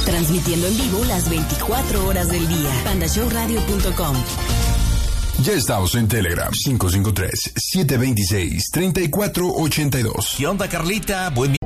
Transmitiendo en vivo las 24 horas del día. pandashowradio.com. Ya estamos en Telegram, 553-726-3482. ¿Qué onda, Carlita? Buen